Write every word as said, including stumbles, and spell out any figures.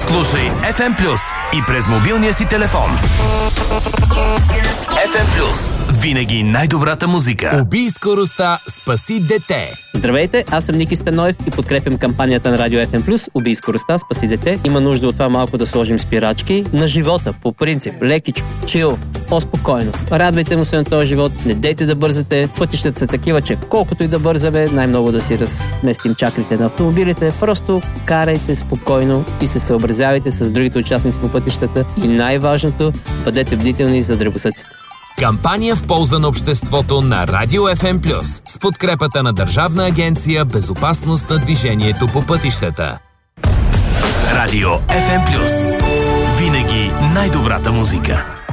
Слушай еф ем Плюс и през мобилния си телефон. еф ем Плюс. Винаги най-добрата музика. Убий скоростта, спаси дете. Здравейте, аз съм Ники Станоев и подкрепям кампанията на Радио еф ем Плюс Убий скоростта, спаси дете. Има нужда от това малко да сложим спирачки на живота, по принцип, лекичко, чил, по-спокойно. Радвайте му се на този живот, не дейте да бързате. Пътищата са такива, че колкото и да бързаме, най-много да си разместим чаклите на автомобилите. Просто карайте спокойно и се съобразявайте с другите участници по пътищата. И най-важното, бъдете бдителни за дребосъците. Кампания в полза на обществото на Радио еф ем Плюс с подкрепата на Държавна агенция Безопасност на движението по пътищата. Радио еф ем Плюс. Винаги най-добрата музика.